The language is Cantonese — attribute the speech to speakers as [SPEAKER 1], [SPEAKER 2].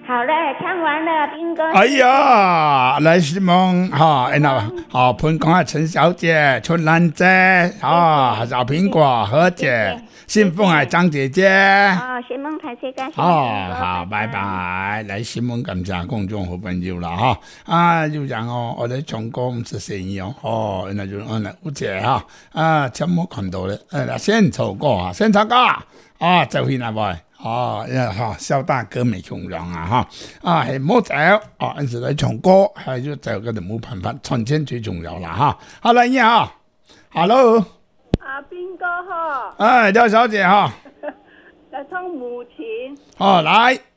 [SPEAKER 1] 好了，唱完了，斌哥。
[SPEAKER 2] 哎呀，来西蒙哈，那好，潘公啊，陈小姐，春兰姐，啊，小苹果，何姐，信凤海张姐姐。
[SPEAKER 1] 哦，新梦台这个。
[SPEAKER 2] 好，拜拜。来新闻感謝公眾好朋友啦，哈啊，就講哦，我哋唱歌唔是聲音哦，那就吳姐哈啊，真冇看到咧，先唱歌啊，先唱歌啊，就去那位。哦，蕭大哥未唱上啊，哈係冇走哦，一直嚟唱歌，係要走嗰度冇辦法，存錢最重要啦，哈。好啦，你好 ，Hello，
[SPEAKER 3] 斌哥哈，
[SPEAKER 2] 廖小姐哈，
[SPEAKER 3] 來唱母親，
[SPEAKER 2] 好來。